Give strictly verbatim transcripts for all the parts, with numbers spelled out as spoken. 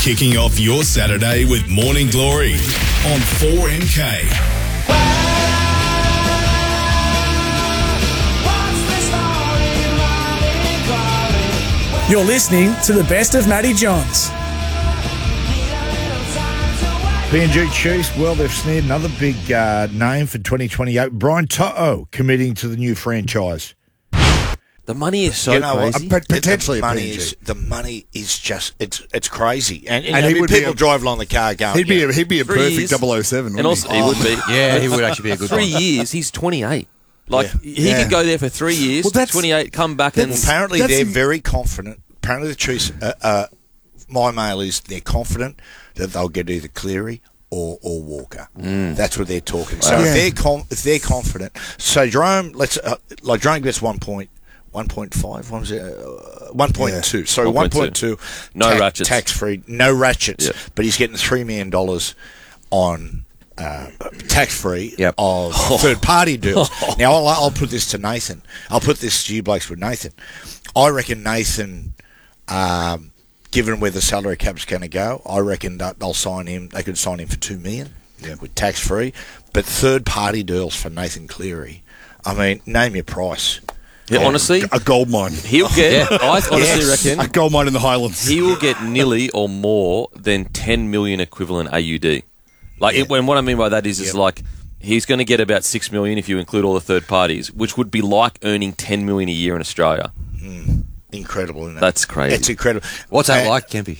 Kicking off your Saturday with Morning Glory on four M K. You're listening to the best of Matty Johns. P N G Chiefs, well, they've snared another big uh, name for twenty twenty-eight. Brian To'o committing to the new franchise. The money is so You know what? crazy. Uh, but potentially the a money P N G. is the money is just it's it's crazy, and, and, And I he mean, would be people a- drive along the car going. He'd be yeah, a, he'd be a Three perfect years. double oh seven, And also, he would be. Yeah, he would actually be a good Three one. years, he's twenty-eight. Like, Yeah. he Yeah. could go there for three years, Well, that's- twenty-eight, come back and... Well, apparently That's they're the- very confident. Apparently the Chiefs, uh, uh, my mail is they're confident that they'll get either Cleary or, or Walker. Mm. That's what they're talking. So Yeah. if they're com- if they're confident, so Jerome, let's uh, like Jerome gets one point. one point five, what was it? Uh, one point two. Sorry, one point two. No ratchets. Tax-free, no ratchets. Yep. But he's getting three million dollars on uh, tax-free Yep. of third-party deals. Now, I'll, I'll put this to Nathan. I'll put this to you blokes with Nathan. I reckon Nathan, um, given where the salary cap's going to go, I reckon that they'll sign him. They could sign him for two million dollars with tax-free. But third-party deals for Nathan Cleary, I mean, name your price. Yeah, honestly, A gold mine. he'll get... I honestly Yes. A reckon gold mine in the Highlands. he will get nearly or more than ten million equivalent A U D. Like, Yeah. it, when what I mean by that is, is Yep. like, he's going to get about six million if you include all the third parties, which would be like earning ten million a year in Australia. Incredible, isn't it? That's crazy. It's incredible. What's that Uh, like, Kempy?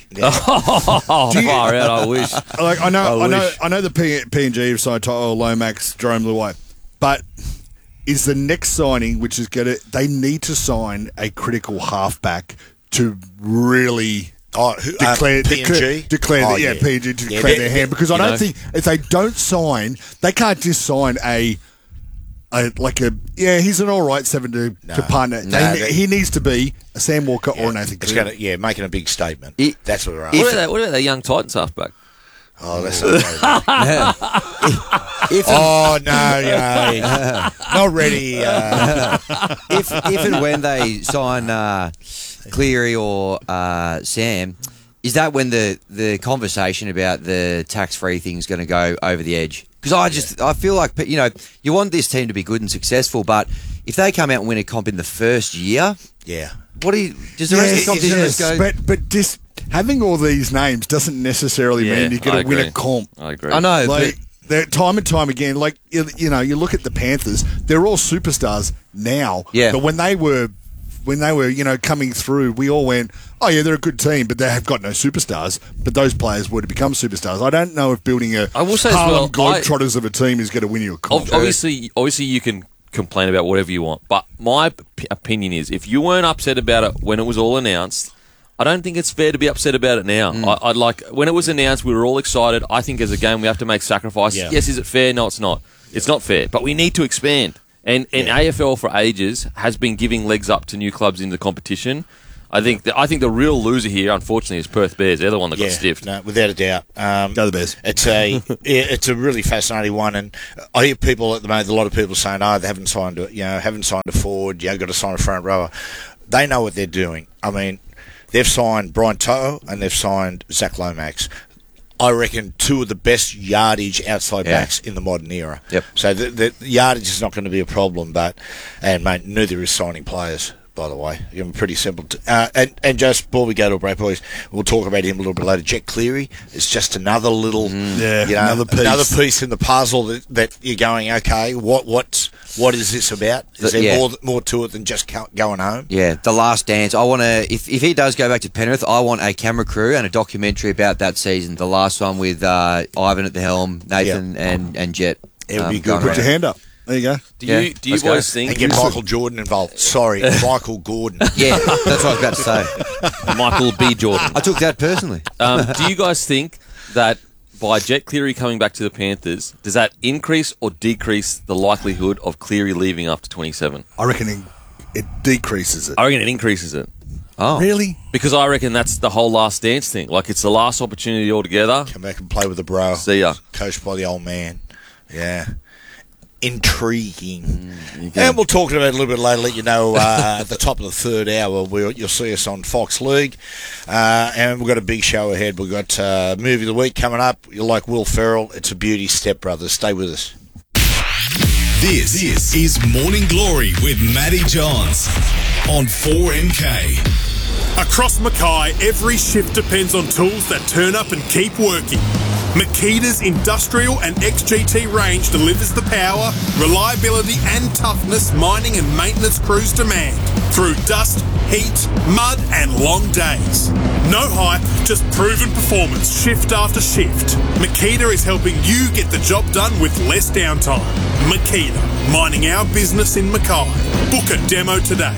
Oh, far out, I wish. Like I know, I I, know, wish. I know the P- PNG have signed To'o, Lomax, Jerome Luai, but is the next signing, which is going to, they need to sign a critical halfback to really Oh, who, uh, declare, P N G? declare, declare Oh, the, yeah, yeah. P N G to Yeah, declare they- their hand, because I you don't know. think if they don't sign, they can't just sign a. A, like a yeah, he's an all right seven to, No. to partner. No, They- they- he needs to be a Sam Walker or a Nathan It's Cleary. going to, yeah, making a big statement. It- That's what we're What after. about, that, what about that young Titans halfback? Oh, that's not If, Oh, no, no. Not ready. Uh, if, if and when they sign uh, Cleary or uh, Sam, is that when the, the conversation about the tax-free thing is going to go over the edge? Because I just I feel like, you know, you want this team to be good and successful, but if they come out and win a comp in the first year, yeah. what do you, does the rest of the competition yes, just go? but but just having all these names doesn't necessarily Yeah, mean you're going I to win a agree. comp. I agree. I know, Like they're, time and time again, like you, you know, you look at the Panthers; they're all superstars now. Yeah. But when they were, when they were, you know, coming through, we all went, "Oh yeah, they're a good team, but they have got no superstars." But those players were to become superstars. I don't know if building a I will say as Harlem well, I- Globetrotters of a team is going to win you a comp. Ob- Obviously, obviously, you can complain about whatever you want, but my p- opinion is, if you weren't upset about it when it was all announced, I don't think it's fair to be upset about it now. I, I'd like when it was announced, we were all excited. I think as a game, we have to make sacrifices. Yeah. Yes, is it fair? No, it's not. It's not fair, but we need to expand. And and A F L for ages has been giving legs up to new clubs in the competition. I think the, I think the real loser here, unfortunately, is Perth Bears. They're the one that Yeah, got stiffed. no, without a doubt. Um, Go the Bears. It's a yeah, it's a really fascinating one, and I hear people at the moment, a lot of people saying, "Oh, they haven't signed a, you know, haven't signed a forward. You know, got to sign a front rower." They know what they're doing. I mean, they've signed Brian To'o and they've signed Zach Lomax. I reckon two of the best yardage outside Yeah. backs in the modern era. Yep. So the, the yardage is not going to be a problem, but and mate, neither is signing players. By the way, I'm pretty simple. To, uh, and and just before we go to a break, boys, we'll talk about him a little bit later. Jet Cleary is just another little, Yeah, you know, another piece. another piece in the puzzle that, that you're going, okay, what what's what is this about? Is The- there yeah. more more to it than just co- going home? Yeah, The Last Dance. I want to, if, if he does go back to Penrith, I want a camera crew and a documentary about that season. The last one with uh, Ivan at the helm, Nathan and, and Jet. It would be good. going Put your around. hand up. There you go. Do Yeah, you do you let's go. boys think And get Michael Jordan involved. Sorry, Michael Gordon. Yeah, that's what I was about to say. Michael B. Jordan? I took that personally. Um, do you guys think that by Jet Cleary coming back to the Panthers, does that increase or decrease the likelihood of Cleary leaving after twenty-seven? I reckon it, it decreases it. I reckon it increases it. Oh, Really? Because I reckon that's the whole last dance thing. Like, it's the last opportunity altogether. Come back and play with the bro. See ya. Coached by the old man. Yeah. intriguing. Mm, and we'll talk about it a little bit later, let you know uh, at the top of the third hour. We'll, you'll see us on Fox League. Uh, and we've got a big show ahead. We've got uh, Movie of the Week coming up. You'll like Will Ferrell. It's a beauty, Step Brothers. Stay with us. This, this is Morning Glory with Matty Johns on four M K. Across Mackay, every shift depends on tools that turn up and keep working. Makita's industrial and X G T range delivers the power, reliability and toughness mining and maintenance crews demand through dust, heat, mud and long days. No hype, just proven performance shift after shift. Makita is helping you get the job done with less downtime. Makita, mining our business in Mackay. Book a demo today.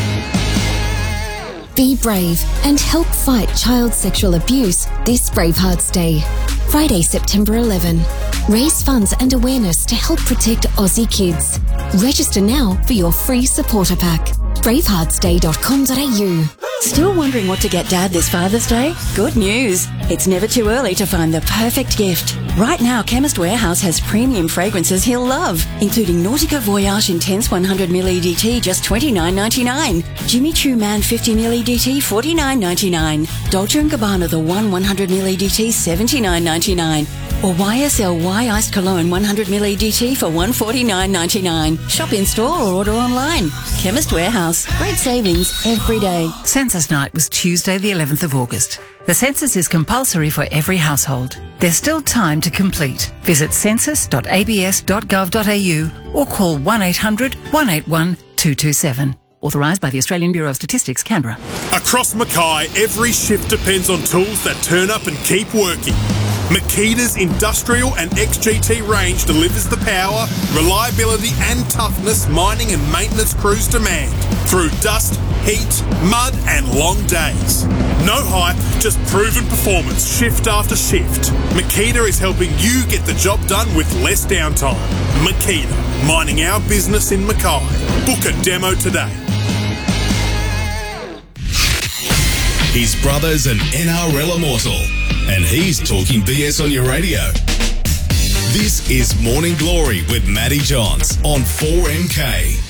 Be brave and help fight child sexual abuse this Bravehearts Day. Friday, September eleventh. Raise funds and awareness to help protect Aussie kids. Register now for your free supporter pack. bravehearts day dot com dot a u. Still wondering what to get Dad this Father's Day? Good news. It's never too early to find the perfect gift. Right now, Chemist Warehouse has premium fragrances he'll love, including Nautica Voyage Intense one hundred milliliter E D T, just twenty-nine ninety-nine. Jimmy Choo Man fifty milliliter E D T, forty-nine ninety-nine. Dolce and Gabbana The One one hundred milliliter E D T, seventy-nine ninety-nine. Or Y S L Y Iced Cologne one hundred milliliter E D T for one forty-nine ninety-nine. Shop in store or order online. Chemist Warehouse. Great savings every day. Census night was Tuesday the eleventh of August. The census is compulsory for every household. There's still time to complete. Visit census dot a b s dot gov dot a u or call one eight hundred one eight one two two seven. Authorised by the Australian Bureau of Statistics, Canberra. Across Mackay, every shift depends on tools that turn up and keep working. Makita's industrial and X G T range delivers the power, reliability and toughness mining and maintenance crews demand through dust, heat, mud and long days. No hype, just proven performance shift after shift. Makita is helping you get the job done with less downtime. Makita, mining our business in Mackay. Book a demo today. His brother's an N R L immortal, and he's talking B S on your radio. This is Morning Glory with Matty Johns on four M K.